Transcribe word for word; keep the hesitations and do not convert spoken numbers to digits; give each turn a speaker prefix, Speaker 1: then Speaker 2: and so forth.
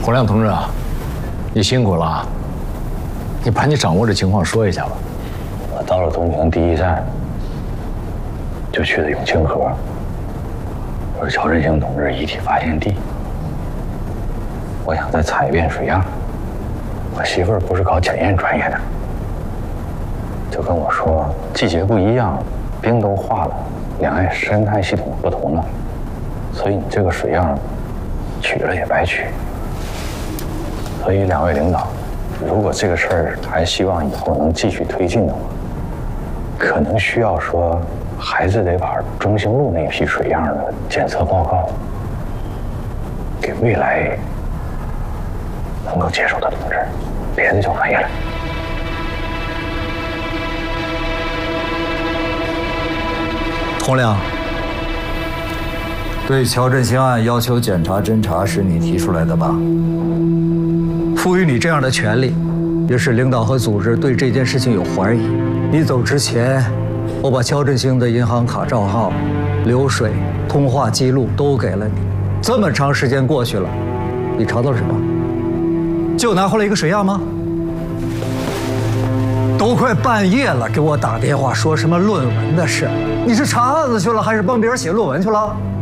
Speaker 1: 洪亮同志啊，你辛苦了啊！你把你掌握的情况说一下吧。
Speaker 2: 我到了东平第一站，就去的永清河，我是乔振兴同志遗体发现地。我想再采一遍水样。我媳妇儿不是搞检验专业的，就跟我说季节不一样，冰都化了，两岸生态系统不同了，所以你这个水样取了也白取。所以两位领导，如果这个事儿还希望以后能继续推进的话，可能需要说还是得把中兴路那批水样的检测报告给未来能够接受的同志，别的就可以了。
Speaker 3: 洪亮，对乔振兴案要求检查侦查是你提出来的吧？赋予你这样的权利，也是领导和组织对这件事情有怀疑。你走之前，我把乔振兴的银行卡账号、流水、通话记录都给了你。这么长时间过去了，你查到了什么？就拿回来一个水样吗？都快半夜了，给我打电话说什么论文的事？你是查案子去了，还是帮别人写论文去了？